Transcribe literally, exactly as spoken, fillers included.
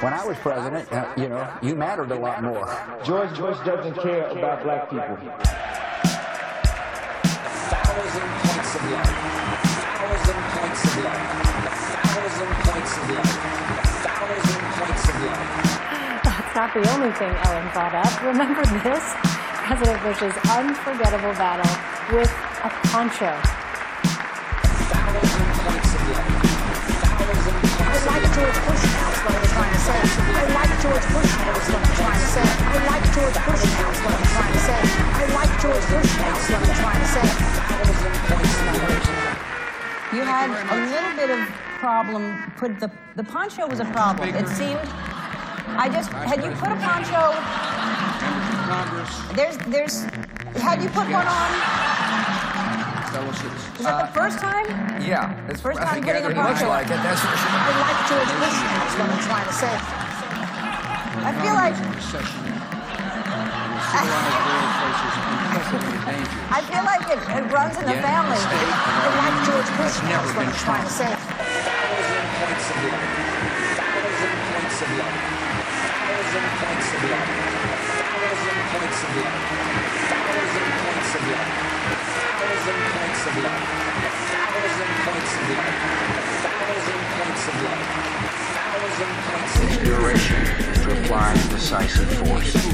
When I was president, uh, you know, you mattered a lot more. George Bush doesn't care about black people. Thousand points of light. Thousand points of light. Thousand points of light. Thousand points of light. That's not the only thing Ellen brought up. Remember this? President Bush's unforgettable battle with a poncho. Thousand points of light. Thousand points of light. I like George Bush now is what I'm trying to say. I like George Bush now is what I'm trying to say. I like George Bush now is what I'm trying to say. I like George Bush now is what I'm trying to say. Thousand points of light. You had a little bit of problem. Put the the poncho was a problem. It seemed. I just had you put a poncho. There's there's had you put one on? Was that the first time? Yeah, it's First I time think putting a everything looks poncho. like it. That's for sure. I like George Bush now is what I'm trying to say. I feel like I feel like it, it runs in the family. I like George Bush now is what I'm trying to say. Thousand points of light. Thousand points of light. Thousand points of light. Thousand points of light. Thousand points of light. Thousand points of light. Thousand points of light. Thousand points of light. Thousand points of light. Inspiration to apply decisive force.